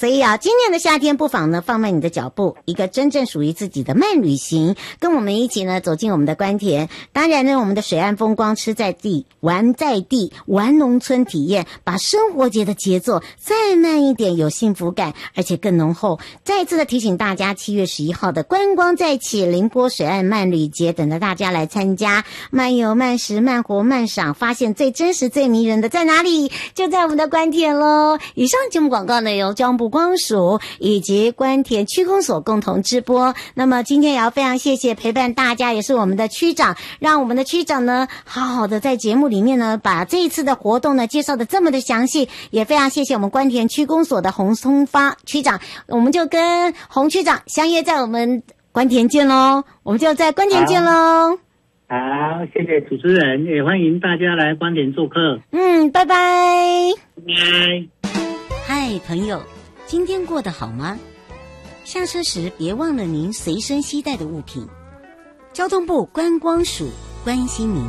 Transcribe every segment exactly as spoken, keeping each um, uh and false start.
所以啊，今年的夏天不妨呢放慢你的脚步，一个真正属于自己的慢旅行，跟我们一起呢走进我们的官田。当然呢，我们的水岸风光，吃在地，玩在地，玩农村体验，把生活节的节奏再慢一点，有幸福感，而且更浓厚。再一次的提醒大家，七月十一号的观光再起，宁波水岸慢旅节，等着大家来参加，慢游慢食慢活慢赏，发现最真实最迷人的在哪里？就在我们的官田咯。以上节目广告呢由交通部光署以及官田区公所共同直播。那么今天也要非常谢谢陪伴大家，也是我们的区长，让我们的区长呢好好的在节目里面呢把这一次的活动呢介绍的这么的详细，也非常谢谢我们官田区公所的洪松发区长。我们就跟洪区长相约在我们官田见咯，我们就在官田见咯。 好，谢谢主持人，也欢迎大家来官田做客。 嗯，拜拜。 拜。 嗨，朋友，今天过得好吗？下车时别忘了您随身携带的物品。交通部观光署关心您。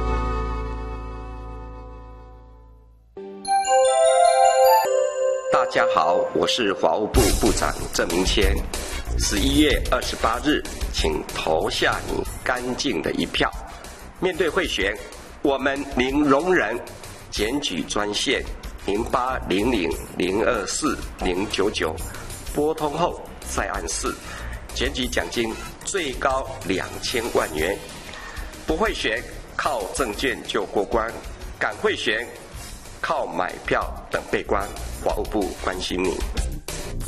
大家好，我是法务部部长郑明谦。十一月二十八日，请投下你干净的一票。面对贿选，我们零容忍。检举专线零八零零零二四零九九，拨通后再按四，检举奖金最高两千万元。不贿选，靠证件就过关；敢贿选，靠买票等被关。法务部关心你。